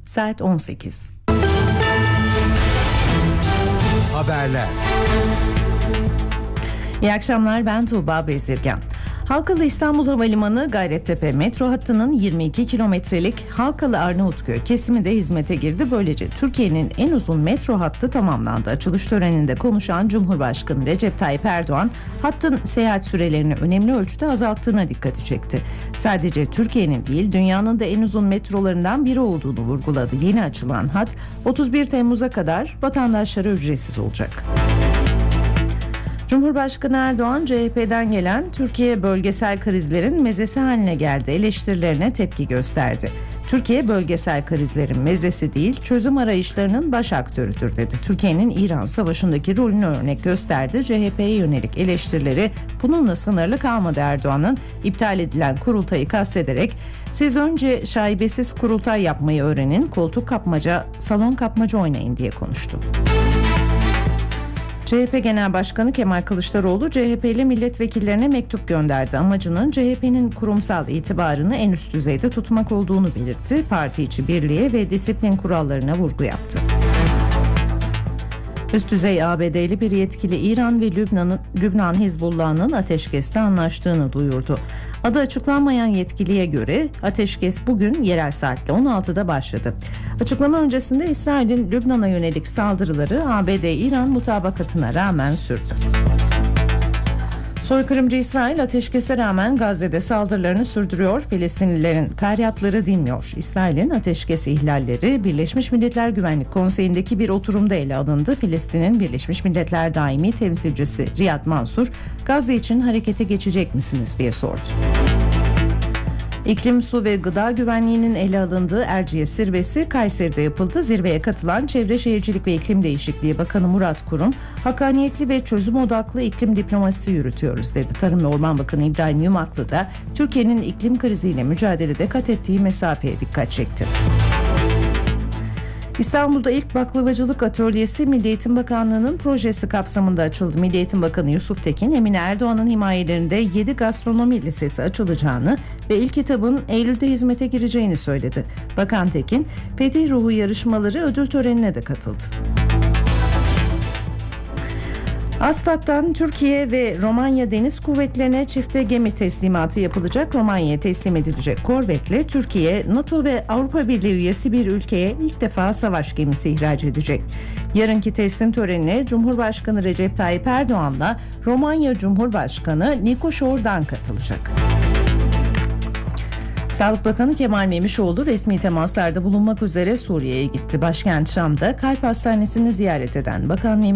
Saat 18. Haberler. İyi akşamlar, ben Tuğba Bezirgan. Halkalı İstanbul Havalimanı Gayrettepe metro hattının 22 kilometrelik Halkalı Arnavutköy kesimi de hizmete girdi. Böylece Türkiye'nin en uzun metro hattı tamamlandı. Açılış töreninde konuşan Cumhurbaşkanı Recep Tayyip Erdoğan, hattın seyahat sürelerini önemli ölçüde azalttığına dikkati çekti. Sadece Türkiye'nin değil, dünyanın da en uzun metrolarından biri olduğunu vurguladı. Yeni açılan hat 31 Temmuz'a kadar vatandaşlara ücretsiz olacak. Cumhurbaşkanı Erdoğan, CHP'den gelen Türkiye bölgesel krizlerin mezesi haline geldi eleştirilerine tepki gösterdi. Türkiye bölgesel krizlerin mezesi değil, çözüm arayışlarının baş aktörüdür dedi. Türkiye'nin İran Savaşı'ndaki rolünü örnek gösterdi. CHP'ye yönelik eleştirileri bununla sınırlı kalmadı. Erdoğan'ın iptal edilen kurultayı kastederek, "Siz önce şaibesiz kurultay yapmayı öğrenin, koltuk kapmaca, salon kapmaca oynayın" diye konuştu. CHP Genel Başkanı Kemal Kılıçdaroğlu, CHP'li milletvekillerine mektup gönderdi. Amacının CHP'nin kurumsal itibarını en üst düzeyde tutmak olduğunu belirtti. Parti içi birliğe ve disiplin kurallarına vurgu yaptı. Üst düzey ABD'li bir yetkili İran ve Lübnan Hizbullah'ın ateşkeste anlaştığını duyurdu. Adı açıklanmayan yetkiliye göre ateşkes bugün yerel saatle 16'da başladı. Açıklama öncesinde İsrail'in Lübnan'a yönelik saldırıları ABD-İran mutabakatına rağmen sürdü. Soykırımcı İsrail ateşkese rağmen Gazze'de saldırılarını sürdürüyor. Filistinlilerin feryatları dinmiyor. İsrail'in ateşkes ihlalleri Birleşmiş Milletler Güvenlik Konseyi'ndeki bir oturumda ele alındı. Filistin'in Birleşmiş Milletler Daimi Temsilcisi Riyad Mansur, "Gazze için harekete geçecek misiniz?" diye sordu. İklim, su ve gıda güvenliğinin ele alındığı Erciyes zirvesi Kayseri'de yapıldı. Zirveye katılan Çevre Şehircilik ve İklim Değişikliği Bakanı Murat Kurum, "Hakkaniyetli ve çözüm odaklı iklim diplomasisi yürütüyoruz" dedi. Tarım ve Orman Bakanı İbrahim Yumaklı da Türkiye'nin iklim kriziyle mücadelede kat ettiği mesafeye dikkat çekti. İstanbul'da ilk baklavacılık atölyesi Milli Eğitim Bakanlığı'nın projesi kapsamında açıldı. Milli Eğitim Bakanı Yusuf Tekin, Emine Erdoğan'ın himayelerinde 7 gastronomi lisesi açılacağını ve ilk etabın Eylül'de hizmete gireceğini söyledi. Bakan Tekin, Fetih Ruhu yarışmaları ödül törenine de katıldı. ASFAD'dan Türkiye ve Romanya Deniz Kuvvetlerine çifte gemi teslimatı yapılacak. Romanya'ya teslim edilecek korvetle Türkiye, NATO ve Avrupa Birliği üyesi bir ülkeye ilk defa savaş gemisi ihraç edecek. Yarınki teslim törenine Cumhurbaşkanı Recep Tayyip Erdoğan'la Romanya Cumhurbaşkanı Niko Şordan katılacak. Sağlık Bakanı Kemal Memişoğlu resmi temaslarda bulunmak üzere Suriye'ye gitti. Başkent Şam'da Kalp Hastanesi'ni ziyaret eden Bakan